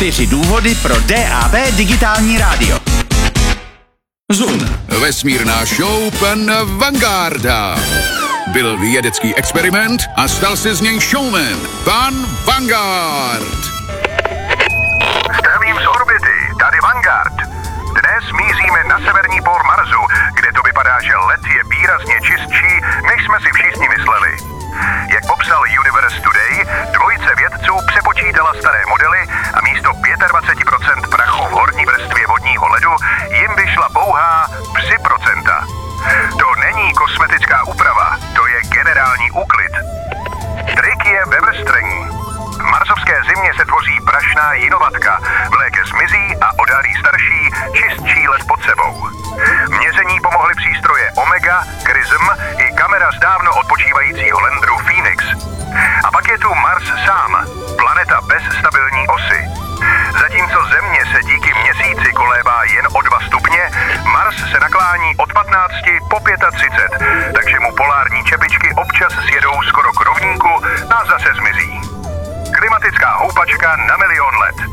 4 důvody pro DAB digitální rádio. Zoom. Vesmírná show pan Vangarda. Byl vědecký experiment a stal se z něj showman. Pan Vanguard. Zdravím z orbity, tady Vanguard. Dnes míříme na severní pól Marsu, kde to vypadá, že let je výrazně čistší, než jsme si všichni mysleli. Jak popsal Universe Today, dvojice vědců přepočítala staré modely a místo 25% prachu v horní vrstvě vodního ledu jim vyšla pouhá 3%. To není kosmetická úprava, to je generální úklid. Trik je ve vrstrení. V marsovské zimě se tvoří prašná jinovatka, vléke zmizí a odhalí starší, čistší led pod sebou. Měření pomohly přístroje Omega, Crism i kamera z dávno odpočívajícího landeru Phoenix. A pak je tu Mars sám, planeta bez stabilní osy. Zatímco Země se díky měsíci kolébá jen o 2 stupně, Mars se naklání od 15 po 35, takže mu polární čepičky občas sjedou skoro k rovníku a zase zmizí. Klimatická houpačka na milion let.